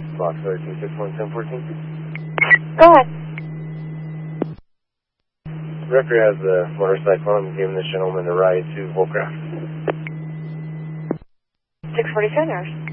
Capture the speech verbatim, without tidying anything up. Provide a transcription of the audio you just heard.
Block thirteen six one ten fourteen. Go ahead. Record has the motorcycle. I'm giving this gentleman a ride to Wolfcraft. six forty-seven hours.